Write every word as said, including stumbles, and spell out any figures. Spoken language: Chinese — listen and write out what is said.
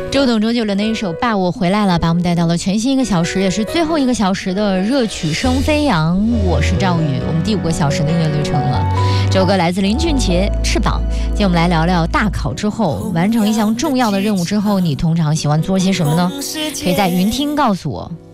周董周杰伦的一首《爸我回来了》，把我们带到了全新一个小时，也是最后一个小时的热曲声飞扬。我是赵宇，我们第五个小时的音乐旅程了。这首歌来自林俊杰《翅膀》。今天我们来聊聊大考之后，完成一项重要的任务之后，你通常喜欢做些什么呢？可以在云听告诉我。